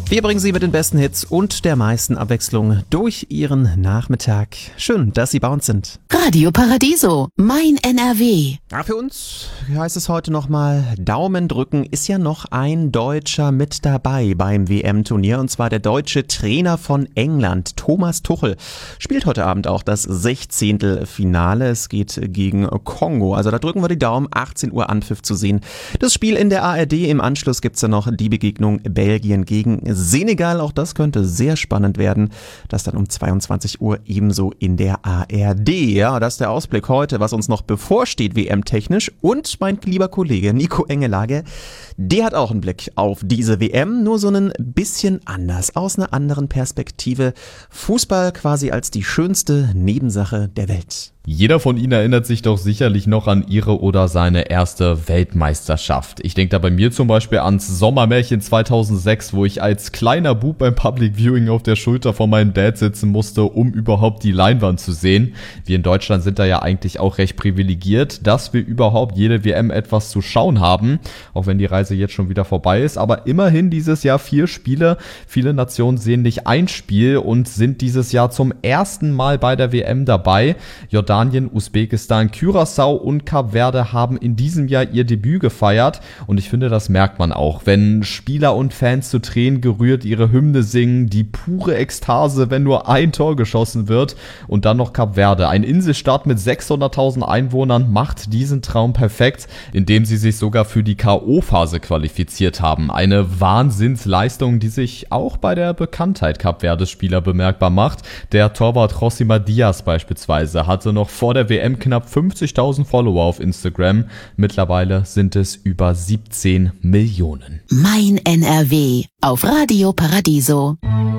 Wir bringen Sie mit den besten Hits und der meisten Abwechslung durch Ihren Nachmittag. Schön, dass Sie bei uns sind. Radio Paradiso, mein NRW. Ja, für uns heißt es heute nochmal Daumen drücken. Ist ja noch ein Deutscher mit dabei beim WM-Turnier, und zwar der deutsche Trainer von England, Thomas Tuchel. Spielt heute Abend auch das 16. Finale. Es geht gegen Kongo. Also da drücken wir die Daumen, 18 Uhr Anpfiff zu sehen. Das Spiel in der ARD. Im Anschluss gibt's dann noch die Begegnung Belgien gegen Senegal. Auch das könnte sehr spannend werden. Das dann um 22 Uhr ebenso in der ARD. Ja, das ist der Ausblick heute, was uns noch bevorsteht WM-technisch. Und mein lieber Kollege Nico Engelage, der hat auch einen Blick auf diese WM, nur so ein bisschen anders, aus einer anderen Perspektive. Fußball quasi als die schönste Nebensache der Welt. Jeder von Ihnen erinnert sich doch sicherlich noch an ihre oder seine erste Weltmeisterschaft. Ich denke da bei mir zum Beispiel ans Sommermärchen 2006, wo ich als kleiner Bub beim Public Viewing auf der Schulter von meinem Dad sitzen musste, um überhaupt die Leinwand zu sehen. Wir in Deutschland sind da ja eigentlich auch recht privilegiert, dass wir überhaupt jede WM etwas zu schauen haben, auch wenn die Reise jetzt schon wieder vorbei ist. Aber immerhin dieses Jahr 4 Spiele. Viele Nationen sehen nicht ein Spiel und sind dieses Jahr zum ersten Mal bei der WM dabei. Jordanien, Usbekistan, Curaçao und Kap Verde haben in diesem Jahr ihr Debüt gefeiert, und ich finde, das merkt man auch, wenn Spieler und Fans zu Tränen gerührt ihre Hymne singen, die pure Ekstase, wenn nur ein Tor geschossen wird. Und dann noch Kap Verde, ein Inselstaat mit 600.000 Einwohnern, macht diesen Traum perfekt, indem sie sich sogar für die K.O.-Phase qualifiziert haben. Eine Wahnsinnsleistung, die sich auch bei der Bekanntheit Kap Verdes Spieler bemerkbar macht. Der Torwart Josima Diaz beispielsweise hatte noch vor der WM knapp 50.000 Follower auf Instagram. Mittlerweile sind es über 17 Millionen. Mein NRW auf Radio Paradiso.